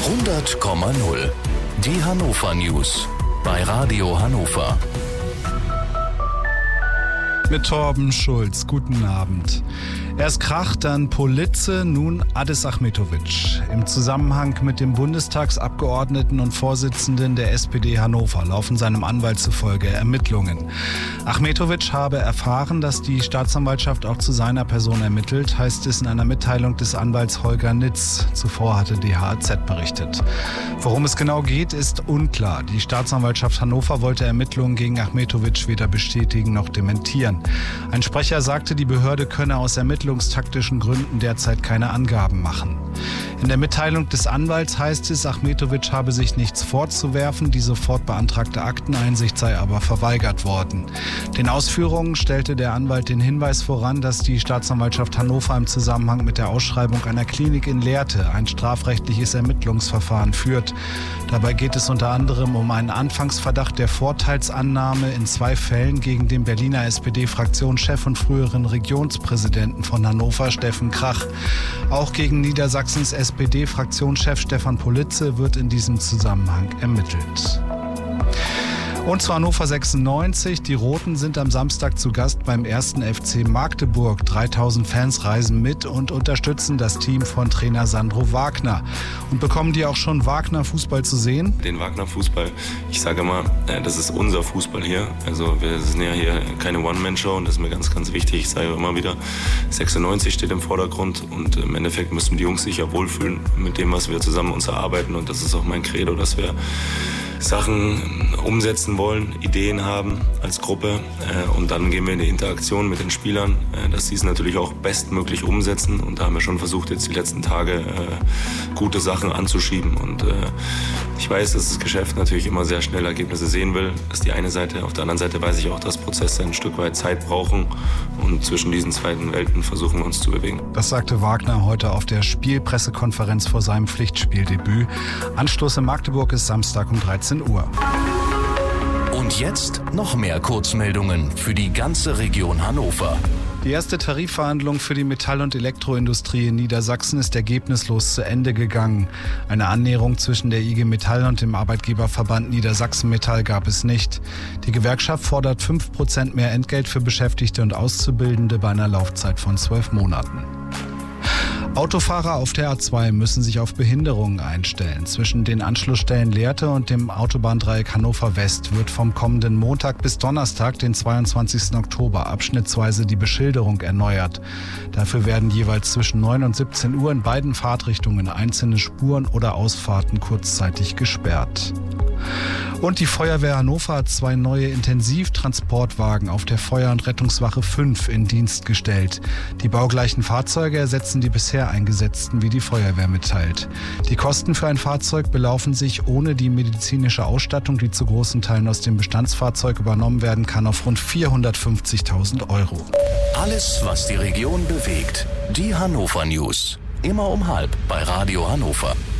100,0. Die Hannover News bei Radio Hannover. Mit Torben Schulz. Guten Abend. Erst Krach, dann Politze, nun Adis Achmetović. Im Zusammenhang mit dem Bundestagsabgeordneten und Vorsitzenden der SPD Hannover laufen seinem Anwalt zufolge Ermittlungen. Achmetović habe erfahren, dass die Staatsanwaltschaft auch zu seiner Person ermittelt, heißt es in einer Mitteilung des Anwalts Holger Nitz. Zuvor hatte die HAZ berichtet. Worum es genau geht, ist unklar. Die Staatsanwaltschaft Hannover wollte Ermittlungen gegen Achmetović weder bestätigen noch dementieren. Ein Sprecher sagte, die Behörde könne aus ermittlungstaktischen Gründen derzeit keine Angaben machen. In der Mitteilung des Anwalts heißt es, Achmetović habe sich nichts vorzuwerfen, die sofort beantragte Akteneinsicht sei aber verweigert worden. Den Ausführungen stellte der Anwalt den Hinweis voran, dass die Staatsanwaltschaft Hannover im Zusammenhang mit der Ausschreibung einer Klinik in Lehrte ein strafrechtliches Ermittlungsverfahren führt. Dabei geht es unter anderem um einen Anfangsverdacht der Vorteilsannahme in 2 Fällen gegen den Berliner SPD-Fraktionschef und früheren Regionspräsidenten von Hannover, Steffen Krach. Auch gegen Niedersachsens SPD-Fraktionschef Stefan Politze wird in diesem Zusammenhang ermittelt. Und zu Hannover 96. Die Roten sind am Samstag zu Gast beim 1. FC Magdeburg. 3000 Fans reisen mit und unterstützen das Team von Trainer Sandro Wagner. Und bekommen die auch schon Wagner-Fußball zu sehen? Den Wagner-Fußball, ich sage immer, das ist unser Fußball hier. Also wir sind ja hier keine One-Man-Show und das ist mir ganz, ganz wichtig. Ich sage immer wieder, 96 steht im Vordergrund und im Endeffekt müssen die Jungs sich ja wohlfühlen mit dem, was wir zusammen uns erarbeiten. Und das ist auch mein Credo, dass wir Sachen umsetzen wollen, Ideen haben als Gruppe und dann gehen wir in die Interaktion mit den Spielern, dass sie es natürlich auch bestmöglich umsetzen und da haben wir schon versucht, jetzt die letzten Tage gute Sachen anzuschieben und ich weiß, dass das Geschäft natürlich immer sehr schnell Ergebnisse sehen will, das ist die eine Seite, auf der anderen Seite weiß ich auch, dass Prozesse ein Stück weit Zeit brauchen und zwischen diesen beiden Welten versuchen wir uns zu bewegen. Das sagte Wagner heute auf der Spielpressekonferenz vor seinem Pflichtspieldebüt. Anstoß in Magdeburg ist Samstag um 13 Uhr. Und jetzt noch mehr Kurzmeldungen für die ganze Region Hannover. Die erste Tarifverhandlung für die Metall- und Elektroindustrie in Niedersachsen ist ergebnislos zu Ende gegangen. Eine Annäherung zwischen der IG Metall und dem Arbeitgeberverband Niedersachsen Metall gab es nicht. Die Gewerkschaft fordert 5% mehr Entgelt für Beschäftigte und Auszubildende bei einer Laufzeit von 12 Monaten. Autofahrer auf der A2 müssen sich auf Behinderungen einstellen. Zwischen den Anschlussstellen Lehrte und dem Autobahndreieck Hannover West wird vom kommenden Montag bis Donnerstag, den 22. Oktober, abschnittsweise die Beschilderung erneuert. Dafür werden jeweils zwischen 9 und 17 Uhr in beiden Fahrtrichtungen einzelne Spuren oder Ausfahrten kurzzeitig gesperrt. Und die Feuerwehr Hannover hat 2 neue Intensivtransportwagen auf der Feuer- und Rettungswache 5 in Dienst gestellt. Die baugleichen Fahrzeuge ersetzen die bisher eingesetzten, wie die Feuerwehr mitteilt. Die Kosten für ein Fahrzeug belaufen sich ohne die medizinische Ausstattung, die zu großen Teilen aus dem Bestandsfahrzeug übernommen werden kann, auf rund 450.000 €. Alles, was die Region bewegt. Die Hannover News. Immer um 12:30 bei Radio Hannover.